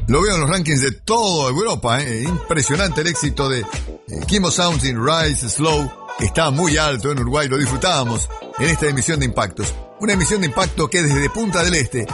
Lo veo en los rankings de toda Europa, impresionante el éxito de Kimo Sounds in Rise Slow. Está muy alto en Uruguay, lo disfrutábamos en esta emisión de Impactos. Una emisión de impacto que desde Punta del Este